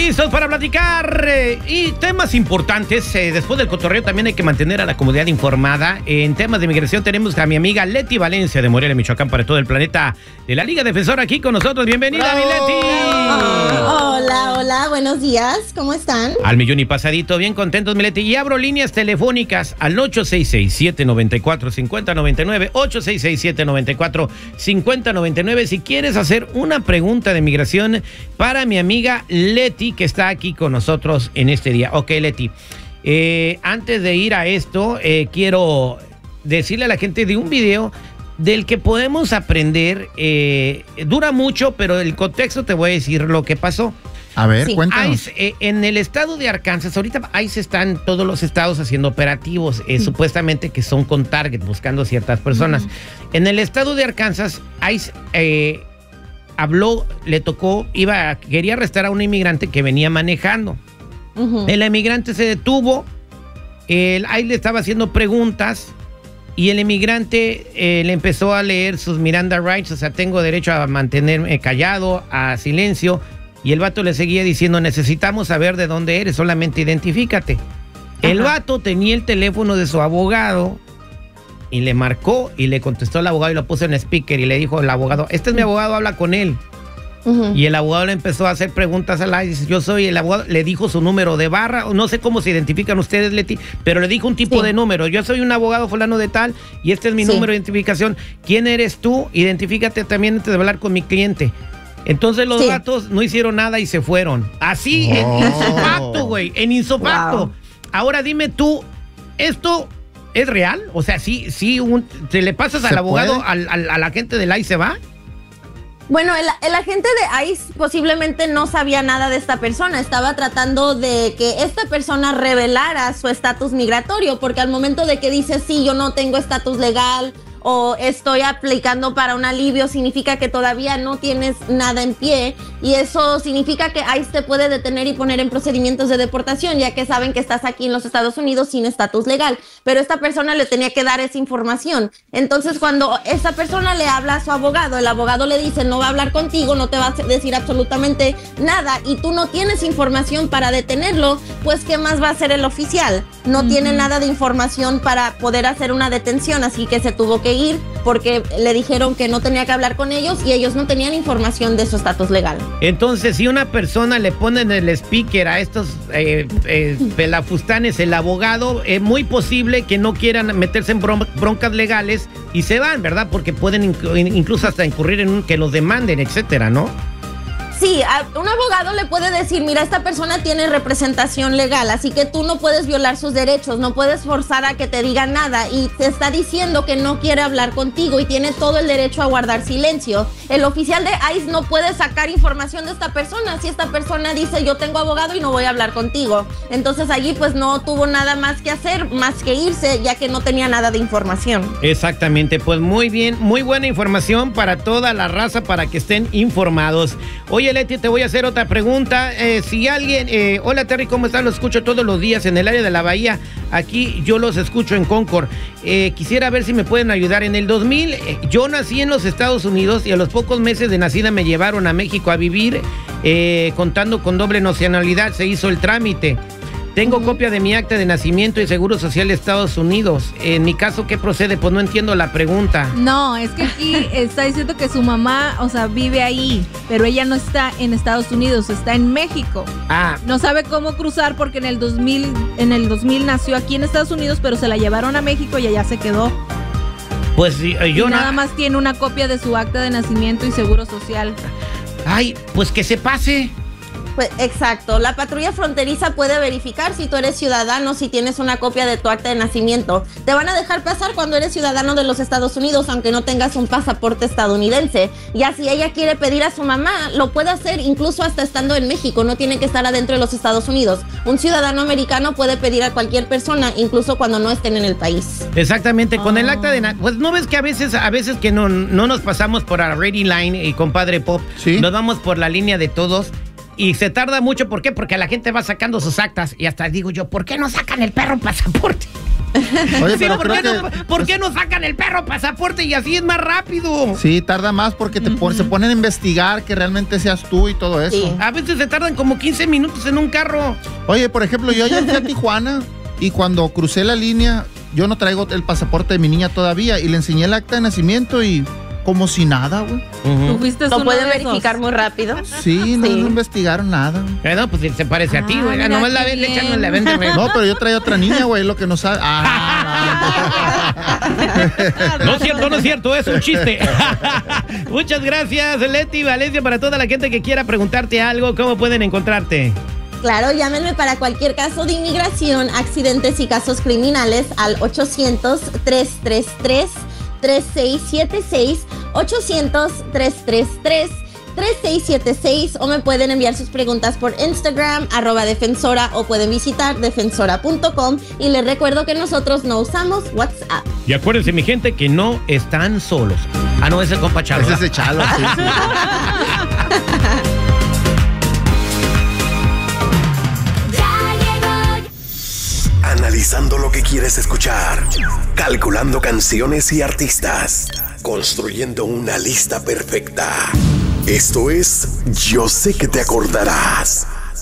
listos para platicar y temas importantes. Después del cotorreo también hay que mantener a la comunidad informada. En temas de migración tenemos a mi amiga Leti Valencia de Morelia, Michoacán, para todo el planeta, de la Liga Defensora, aquí con nosotros. Bienvenida, mi Leti. Hola, buenos días. ¿Cómo están? Al millón y pasadito, bien contentos, mi Leti. Y abro líneas telefónicas al 866-794-5099, 866-794-5099. Si quieres hacer una pregunta de migración para mi amiga Leti, que está aquí con nosotros en este día. Ok, Leti, antes de ir a esto, quiero decirle a la gente de un video del que podemos aprender. Dura mucho, pero el contexto te voy a decir lo que pasó. A ver, cuéntanos. ICE, en el estado de Arkansas, ahorita ICE están todos los estados haciendo operativos, supuestamente que son con target, buscando ciertas personas. En el estado de Arkansas, ICE habló, le tocó, quería arrestar a un inmigrante que venía manejando. El inmigrante se detuvo, el ICE le estaba haciendo preguntas y el inmigrante le empezó a leer sus Miranda Rights, o sea, tengo derecho a mantenerme callado, a silencio. Y el vato le seguía diciendo, necesitamos saber de dónde eres, solamente identifícate. El vato tenía el teléfono de su abogado y le marcó y le contestó al abogado y lo puso en speaker y le dijo al abogado, este es mi abogado, habla con él. Y el abogado le empezó a hacer preguntas al ICE, yo soy el abogado, le dijo su número de barra, no sé cómo se identifican ustedes, Leti, pero le dijo un tipo de número, yo soy un abogado fulano de tal y este es mi número de identificación. ¿Quién eres tú? Identifícate también antes de hablar con mi cliente. Entonces los gatos no hicieron nada y se fueron. Así, en insofacto, güey, en insofacto. Wow. Ahora dime tú, ¿esto es real? O sea, ¿sí te le pasas al abogado, al agente del ICE se va? Bueno, el agente de ICE posiblemente no sabía nada de esta persona. Estaba tratando de que esta persona revelara su estatus migratorio, porque al momento de que dice, sí, yo no tengo estatus legal, o estoy aplicando para un alivio, significa que todavía no tienes nada en pie y eso significa que ICE te puede detener y poner en procedimientos de deportación, ya que saben que estás aquí en los Estados Unidos sin estatus legal, pero esta persona le tenía que dar esa información. Entonces cuando esa persona le habla a su abogado, el abogado le dice, no va a hablar contigo, no te va a decir absolutamente nada y tú no tienes información para detenerlo, pues ¿qué más va a hacer el oficial? No tiene nada de información para poder hacer una detención, así que se tuvo que ir porque le dijeron que no tenía que hablar con ellos y ellos no tenían información de su estatus legal. Entonces, si una persona le pone en el speaker a estos pelafustanes, el abogado, es muy posible que no quieran meterse en broncas legales y se van, ¿verdad? Porque pueden incluso hasta incurrir en que los demanden, etcétera, ¿no? Sí, un abogado le puede decir, mira, esta persona tiene representación legal, así que tú no puedes violar sus derechos, no puedes forzar a que te diga nada y te está diciendo que no quiere hablar contigo y tiene todo el derecho a guardar silencio. El oficial de ICE no puede sacar información de esta persona si esta persona dice, yo tengo abogado y no voy a hablar contigo. Entonces allí pues no tuvo nada más que hacer, más que irse, ya que no tenía nada de información. Exactamente, pues muy bien, muy buena información para toda la raza, para que estén informados. Oye, Leti, te voy a hacer otra pregunta. Si alguien, hola Terry, ¿cómo estás? Los escucho todos los días en el área de la Bahía. Aquí yo los escucho en Concord. Quisiera ver si me pueden ayudar. En el 2000, yo nací en los Estados Unidos y a los pocos meses de nacida me llevaron a México a vivir, contando con doble nacionalidad. Se hizo el trámite. Tengo copia de mi acta de nacimiento y Seguro Social de Estados Unidos. En mi caso, ¿qué procede? Pues no entiendo la pregunta. No, es que aquí está diciendo que su mamá, o sea, vive ahí, pero ella no está en Estados Unidos, está en México. No sabe cómo cruzar porque en el 2000 nació aquí en Estados Unidos, pero se la llevaron a México y allá se quedó. Pues yo nada más tiene una copia de su acta de nacimiento y Seguro Social. Ay, pues que se pase. Pues, exacto, la patrulla fronteriza puede verificar si tú eres ciudadano, si tienes una copia de tu acta de nacimiento. Te van a dejar pasar cuando eres ciudadano de los Estados Unidos, aunque no tengas un pasaporte estadounidense. Ya si ella quiere pedir a su mamá, lo puede hacer incluso hasta estando en México, no tiene que estar adentro de los Estados Unidos. Un ciudadano americano puede pedir a cualquier persona, incluso cuando no estén en el país. Exactamente, con el acta de pues no ves que a veces que no nos pasamos por la ready line y compadre Pop, nos vamos por la línea de todos. Y se tarda mucho, ¿por qué? Porque la gente va sacando sus actas y hasta digo yo, ¿por qué no sacan el perro pasaporte? Oye, sí, pero ¿por qué no sacan el perro pasaporte y así es más rápido? Sí, tarda más porque se ponen a investigar que realmente seas tú y todo eso. Sí. A veces se tardan como 15 minutos en un carro. Oye, por ejemplo, yo ayer fui a Tijuana y cuando crucé la línea, yo no traigo el pasaporte de mi niña todavía y le enseñé el acta de nacimiento y como si nada, güey. ¿Lo pueden verificar muy rápido? Sí, no investigaron nada. No, pues se parece a ti, güey. Nomás la ven, le echan en la venta, güey. No, pero yo traía otra niña, güey, lo que no sabe. No es cierto, es un chiste. Muchas gracias, Leti, Valencia, para toda la gente que quiera preguntarte algo, ¿cómo pueden encontrarte? Claro, llámenme para cualquier caso de inmigración, accidentes y casos criminales al 800-333-3676, 800-333-3676, o me pueden enviar sus preguntas por Instagram, @defensora, o pueden visitar defensora.com. Y les recuerdo que nosotros no usamos WhatsApp. Y acuérdense, mi gente, que no están solos. No, es el compa Chalo. Ese es el Chalo, sí. Analizando lo que quieres escuchar, calculando canciones y artistas, construyendo una lista perfecta. Esto es Yo Sé Que Te Acordarás.